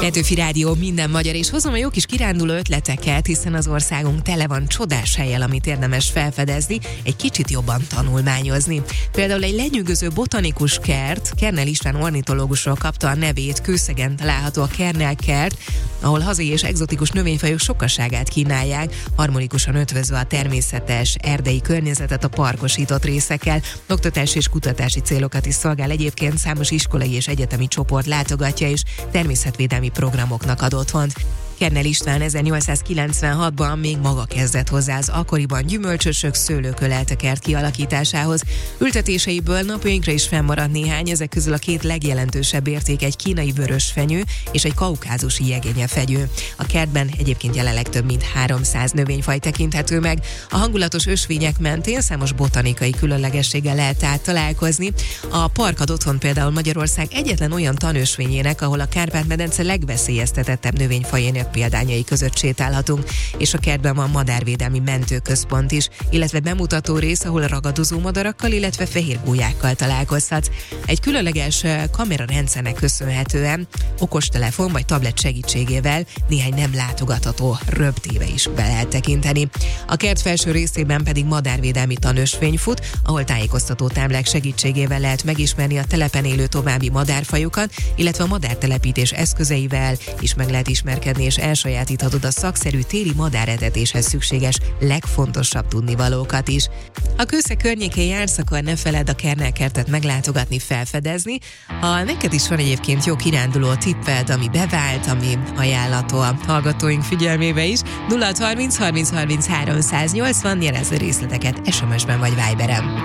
Petőfi Rádió, minden magyar, és hozom a jó kis kiránduló ötleteket, hiszen az országunk tele van csodás hellyel, amit érdemes felfedezni, egy kicsit jobban tanulmányozni. Például egy lenyűgöző botanikus kert, Kernel István ornitológusról kapta a nevét, Kőszegen található a Kernel kert, ahol hazai és egzotikus növényfajok sokaságát kínálják, harmonikusan ötvözve a természetes erdei környezetet a parkosított részekkel. Oktatási és kutatási célokat is szolgál, egyébként számos iskolai és egyetemi csoport látogatja, és természetvédelmi programoknak ad otthont. Kernel István 1896-ban még maga kezdett hozzá az akkoriban gyümölcsösök, szőlők ölelte kert kialakításához. Ültetéseiből napjainkra is fennmaradt néhány, ezek közül a két legjelentősebb érték egy kínai vörösfenyő és egy kaukázusi jegényefegyő. A kertben egyébként jelenleg több mint 300 növényfaj tekinthető meg. A hangulatos ösvények mentén számos botanikai különlegességgel lehet át találkozni. A park ad otthon például Magyarország egyetlen olyan tanösvényének, ahol a Kárpát-medence legveszélyeztetettebb növényfajének példányai között sétálhatunk, és a kertben van madárvédelmi mentőközpont is, illetve bemutató rész, ahol ragadozó madarakkal, illetve fehérgólyákkal találkozhatsz. Egy különleges kamerarendszernek köszönhetően okostelefon vagy tablet segítségével néhány nem látogatható röptébe is be lehet tekinteni. A kert felső részében pedig madárvédelmi tanösvény fut, ahol tájékoztató táblák segítségével lehet megismerni a telepen élő további madárfajokat, illetve a madártelepítés eszközeivel is meg lehet ismerkedni, és elsajátíthatod a szakszerű téli madáretetéshez szükséges legfontosabb tudnivalókat is. Ha Kőszeg környékén jársz, akkor ne feledd a Kernel kertet meglátogatni, felfedezni. Ha neked is van egyébként jó kiránduló tipped, ami bevált, ami ajánlató a hallgatóink figyelmébe is, 0630 30 30 380, jelezz a részleteket SMS-ben vagy Viberen.